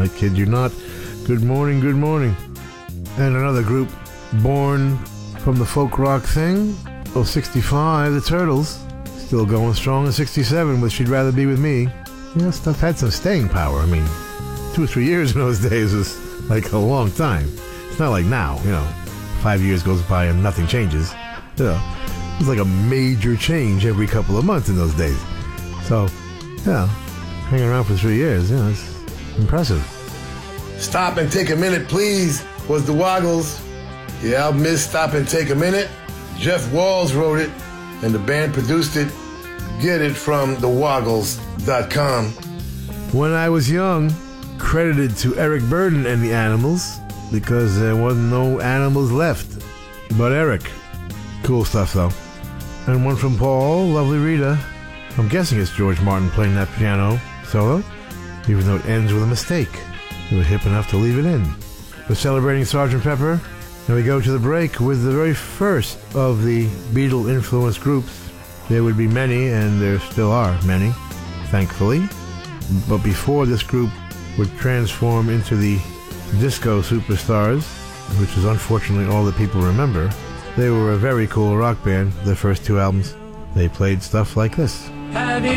I kid you not. Good morning, good morning. And another group born from the folk rock thing of 65, the Turtles. Still going strong in 67 with She'd Rather Be With Me. Stuff had some staying power. I mean, 2 or 3 years in those days was like a long time. It's not like now, 5 years goes by and nothing changes. It was like a major change every couple of months in those days. So, hanging around for 3 years, it's impressive. Stop and Take a Minute, Please was the Woggles. The album is Stop and Take a Minute. Jeff Walls wrote it, and the band produced it. Get it from thewoggles.com. When I was young, credited to Eric Burdon and the Animals, because there wasn't no animals left but Eric. Cool stuff, though. And one from Paul, Lovely Rita. I'm guessing it's George Martin playing that piano solo, even though it ends with a mistake. They were hip enough to leave it in. We're celebrating Sgt. Pepper, and we go to the break with the very first of the Beatle-influenced groups. There would be many, and there still are many, thankfully. But before this group would transform into the disco superstars, which is unfortunately all that people remember, they were a very cool rock band. Their first 2 albums, they played stuff like this.